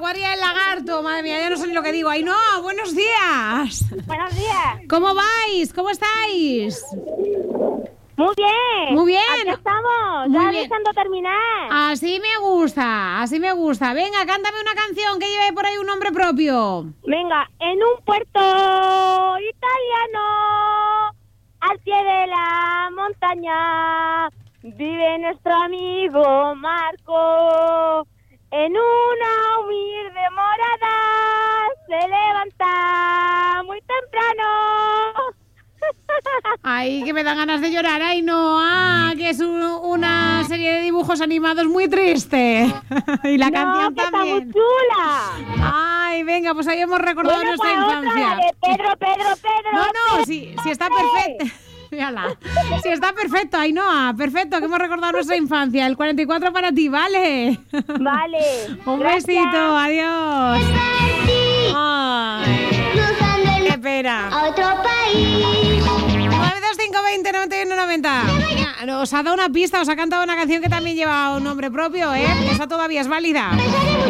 cuadrilla del lagarto. Madre mía, ya no sé ni lo que digo. Ainhoa, buenos días. Buenos días. ¿Cómo vais? ¿Cómo estáis? Muy bien. Muy bien. Aquí estamos, Muy ya bien. deseando terminar. Así me gusta, así me gusta. Venga, cántame una canción que lleve por ahí un nombre propio. Venga, en un puerto italiano, al pie de la montaña, vive nuestro amigo Marco. En una humilde morada se levanta muy temprano. Ay, que me dan ganas de llorar, Ainhoa, que es una serie de dibujos animados muy triste. Y la canción que también. está muy chula. Ay, venga, pues ahí hemos recordado Bueno, nuestra pues infancia. otra, la de Pedro. No, si está perfecto. Mírala. Si está perfecto, Ainhoa, perfecto, que hemos recordado nuestra infancia. El 44 para ti, ¿vale? Vale. Un Gracias. besito, adiós. Ay, qué pena. A otro país. 92520 9190. Mira, os ha dado una pista, os ha cantado una canción que también lleva un nombre propio, ¿eh? Esa todavía es válida.